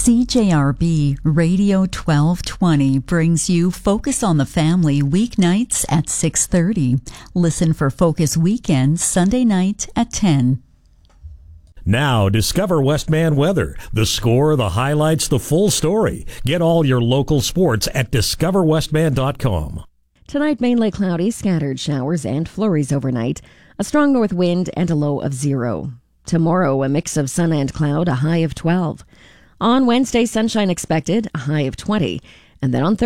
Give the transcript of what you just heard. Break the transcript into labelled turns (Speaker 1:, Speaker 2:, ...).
Speaker 1: CJRB Radio 1220 brings you Focus on the Family weeknights at 6:30. Listen for Focus Weekend Sunday night at 10.
Speaker 2: Now, discover Westman weather. The score, the highlights, the full story. Get all your local sports at discoverwestman.com.
Speaker 3: Tonight, mainly cloudy, scattered showers and flurries overnight. A strong north wind and a low of 0. Tomorrow, a mix of sun and cloud, a high of 12. On Wednesday, sunshine expected, a high of 20. And then on Thursday,